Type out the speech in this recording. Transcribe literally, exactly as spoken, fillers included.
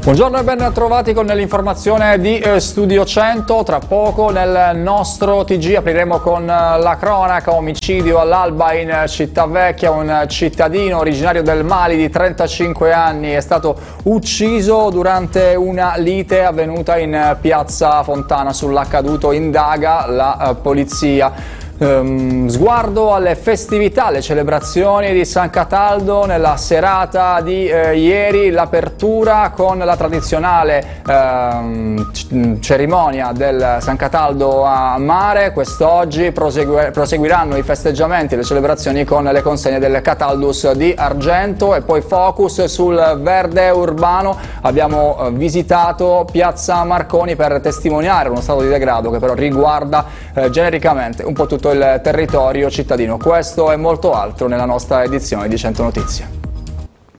Buongiorno e ben trovati con l'informazione di eh, Studio cento. Tra poco nel nostro T G apriremo con eh, la cronaca: omicidio all'alba in Cittavecchia. Un cittadino originario del Mali di trentacinque anni è stato ucciso durante una lite avvenuta in piazza Fontana. Sull'accaduto indaga la eh, polizia. Um, sguardo alle festività, alle celebrazioni di San Cataldo. Nella serata di eh, ieri l'apertura con la tradizionale eh, cerimonia del San Cataldo a mare. Quest'oggi prosegue, proseguiranno i festeggiamenti e le celebrazioni con le consegne del Cataldus di Argento e poi focus sul verde urbano. Abbiamo eh, visitato Piazza Marconi per testimoniare uno stato di degrado che però riguarda eh, genericamente un po' tutto il territorio cittadino. Questo e molto altro nella nostra edizione di cento Notizie.